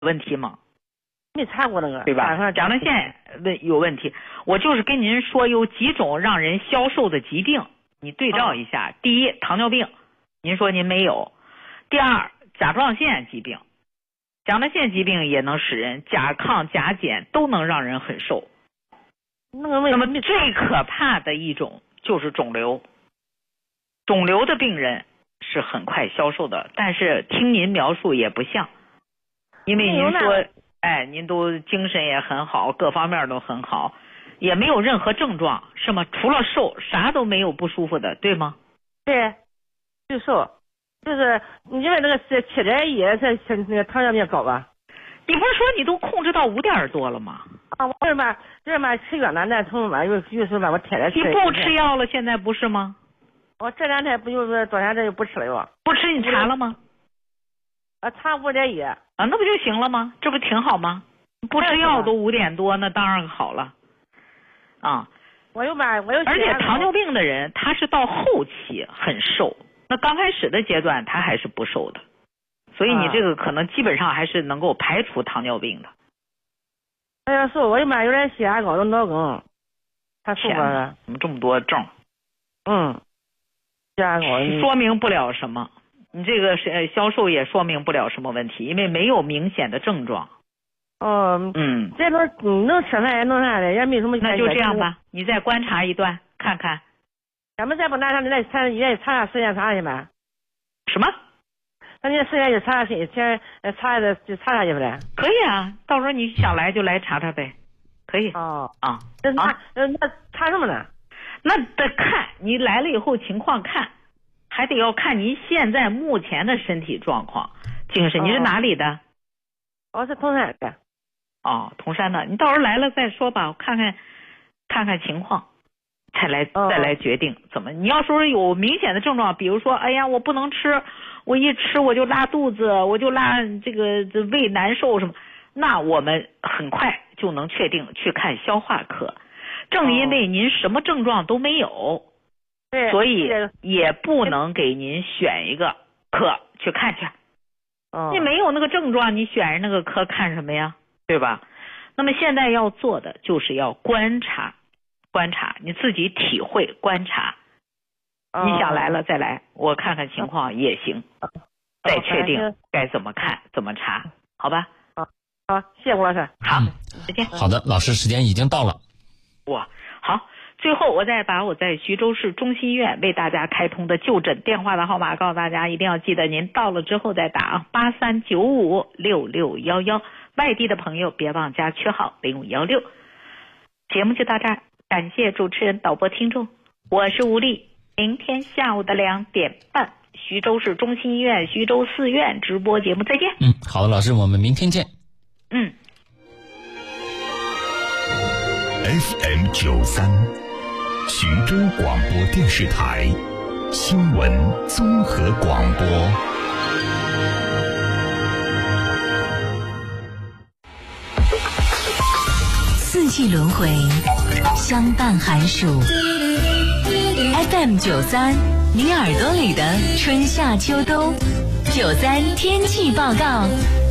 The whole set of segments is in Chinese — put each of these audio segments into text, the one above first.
问题吗？ 没查过那个， 对吧？甲状腺有问题，我就是跟您说有几种让人消瘦的疾病，你对照一下。第一，糖尿病，您说您没有；第二，甲状腺疾病，甲状腺疾病也能使人甲亢、甲减都能让人很瘦。那么最可怕的一种就是肿瘤，肿瘤的病人是很快消瘦的，但是听您描述也不像，因为您说。您都精神也很好，各方面都很好，也没有任何症状，是吗？除了瘦，啥都没有不舒服的，对吗？ 对，就瘦，就是因为那个是切点液才那个糖尿病高吧？ 你不是说你都控制到5点多了吗？ 啊，我这嘛吃药呢，那从嘛有时候嘛我天天吃。 你不吃药了，现在不是吗？ 我这2天不就是昨天这就不吃了药。 不吃你查了吗？ 查5点1。 那不就行了吗？这不挺好吗？不吃药都5点多，那当然好了。 我有而且糖尿病的人他是到后期很瘦，那刚开始的阶段他还是不瘦的，所以你这个可能基本上还是能够排除糖尿病的。 哎呀，瘦，我有点血压高，有脑梗，他瘦了。 怎么这么多症？ 血压高。 说明不了什么。你这个消瘦也说明不了什么问题，因为没有明显的症状。这能吃饭也能啥的，也没什么。 那就这样吧，你再观察一段看看。 咱们再不拿他来医院查下时间查去呗？ 什么？ 那你时间就查下去，先查的就查下去不嘞？ 可以啊，到时候你想来就来查查呗，可以。 那查什么呢？ 那得看你来了以后情况看。还得要看您现在目前的身体状况、精神。你是哪里的？ 我是铜山的。 铜山的。你到时候来了再说吧，我看看情况，再来决定怎么。你要说有明显的症状，比如说，哎呀，我不能吃，我一吃我就拉肚子，我就拉这个胃难受什么，那我们很快就能确定去看消化科。正因为您什么症状都没有。所以也不能给您选一个科去看去。你没有那个症状，你选那个科看什么呀？对吧？那么现在要做的就是要观察，你自己体会观察。你想来了再来，我看看情况也行，再确定该怎么看怎么查，好吧？ 好，谢谢吴老师。 好，再见。 好的，老师，时间已经到了。 好。最后，我再把我在徐州市中心医院为大家开通的就诊电话的号码告诉大家，一定要记得您到了之后再打83956611。外地的朋友别忘加区号0516。节目就到这儿，感谢主持人、导播、听众，我是吴丽。明天下午的2点半，徐州市中心医院徐州4院直播节目再见。 好的，老师，我们明天见。 FM 93。徐州广播电视台新闻综合广播。 四季轮回，相伴寒暑。FM 93，你耳朵里的春夏秋冬。93天气报告。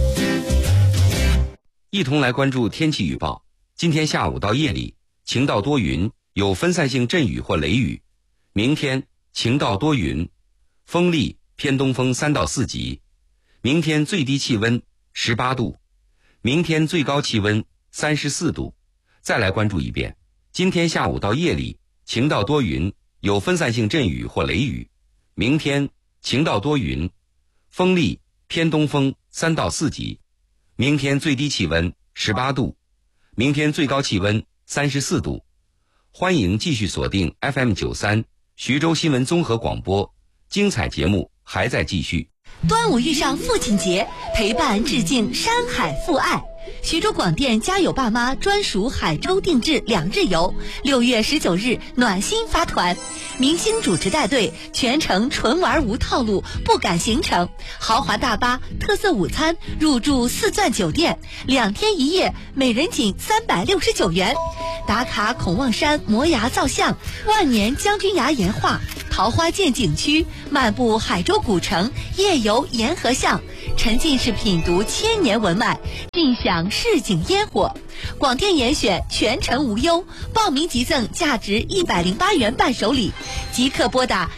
一同来关注天气预报。今天下午到夜里，晴到多云。有分散性阵雨或雷雨，明天晴到多云，风力偏东风3到4级。明天最低气温18度，明天最高气温34度。再来关注一遍，今天下午到夜里晴到多云，有分散性阵雨或雷雨，明天晴到多云，风力偏东风3到4级。明天最低气温18度，明天最高气温34度。欢迎继续锁定 FM 93徐州新闻综合广播，精彩节目还在继续。 端午遇上父亲节，陪伴致敬山海父爱。徐州广电家有爸妈专属海州定制2日游，6月19日暖心发团，明星主持带队，全程纯玩无套路，不赶行程，豪华大巴、特色午餐，入住4钻酒店，2天1夜，每人仅369元。打卡孔望山摩崖造像、万年将军崖岩画、桃花涧景区，漫步海州古城，夜游沿河巷， 沉浸式品读千年文脉，尽享市井烟火。广电严选全程无忧，报名即赠价值108元伴手礼，即刻拨打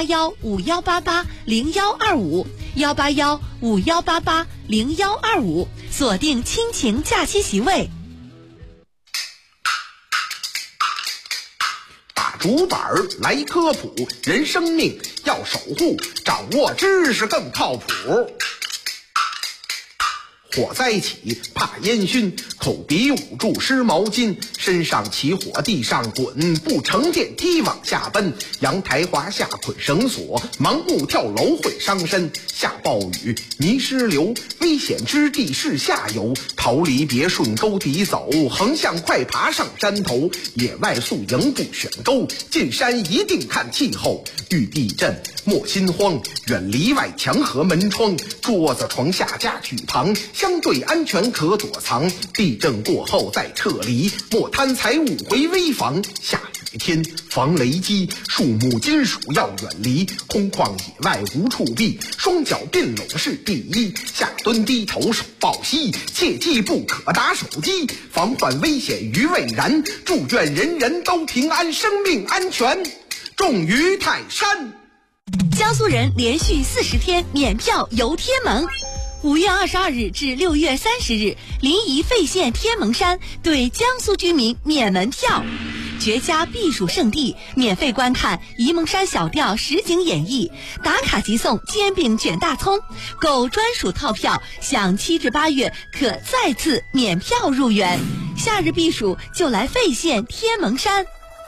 18151880125，18151880125，锁定亲情假期席位。 打竹板来科普，人生命要守护，掌握知识更靠谱。火灾起怕烟熏，口鼻捂住湿毛巾，身上起火地上滚，不乘电梯往下奔，阳台滑下捆绳索，盲目跳楼会伤身，下暴雨泥石流，危险之地是下游，逃离别顺沟底走，横向快爬上山头，野外宿营不选沟，进山一定看气候，遇地震莫心慌，远离外墙和门窗，桌子床下家具旁，相对安全可躲藏，地震过后再撤离，莫贪财物回危房，下雨天防雷击，树木金属要远离，空旷野外无处避，双脚并拢是第一，下蹲低头手抱膝，切记不可打手机，防患危险于未然，祝愿人人都平安，生命安全重于泰山。 江苏人连续40天免票游天门。5月22日至6月30日，临沂费县天门山对江苏居民免门票，绝佳避暑胜地，免费观看沂蒙山小调实景演绎，打卡即送煎饼卷大葱，购专属套票享7至8月可再次免票入园。夏日避暑就来费县天门山。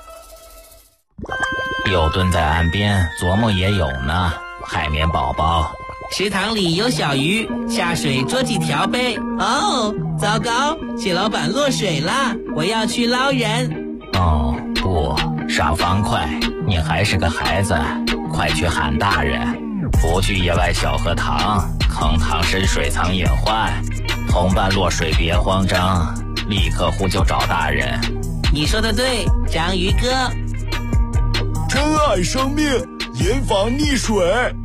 又蹲在岸边琢磨也有呢，海绵宝宝。 食堂里有小鱼，下水捉几条呗。哦，糟糕，蟹老板落水了，我要去捞人。 哦，不，傻方块，你还是个孩子，快去喊大人。不去野外小河塘，坑塘深水藏隐患。同伴落水别慌张，立刻呼救找大人。 你说的对，章鱼哥。 珍爱生命，严防溺水。